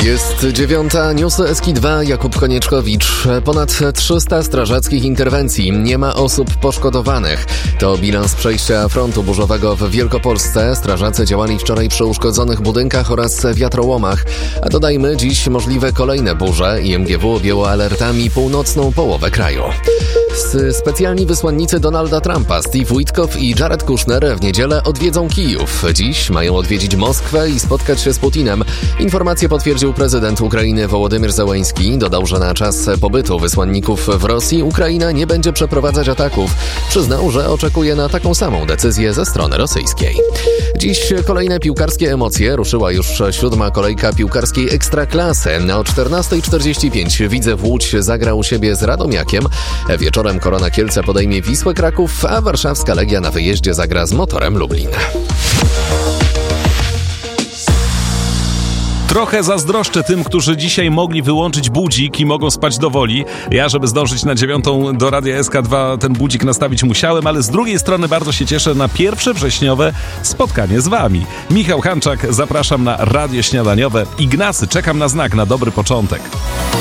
Jest 9, newsy Eski2, Jakub Konieczkowicz. Ponad 300 strażackich interwencji, nie ma osób poszkodowanych. To bilans przejścia frontu burzowego w Wielkopolsce. Strażacy działali wczoraj przy uszkodzonych budynkach oraz wiatrołomach. A dodajmy, dziś możliwe kolejne burze. IMGW objęło alertami północną połowę kraju. Specjalni wysłannicy Donalda Trumpa, Steve Witkoff i Jared Kushner w niedzielę odwiedzą Kijów. Dziś mają odwiedzić Moskwę i spotkać się z Putinem. Informację potwierdził prezydent Ukrainy Wołodymyr Zełenski. Dodał, że na czas pobytu wysłanników w Rosji Ukraina nie będzie przeprowadzać ataków. Przyznał, że oczekuje na taką samą decyzję ze strony rosyjskiej. Dziś kolejne piłkarskie emocje. Ruszyła już 7. kolejka piłkarskiej Ekstraklasy. O 14:45 Widzew Łódź zagra u siebie z Radomiakiem. Wieczorem Korona Kielce podejmie Wisłę Kraków, a warszawska Legia na wyjeździe zagra z Motorem Lublin. Trochę zazdroszczę tym, którzy dzisiaj mogli wyłączyć budzik i mogą spać do woli. Ja, żeby zdążyć na 9 do Radia SK2, ten budzik nastawić musiałem, ale z drugiej strony bardzo się cieszę na pierwsze wrześniowe spotkanie z wami. Michał Hanczak, zapraszam na Radio Śniadaniowe. Ignacy, czekam na znak, na dobry początek.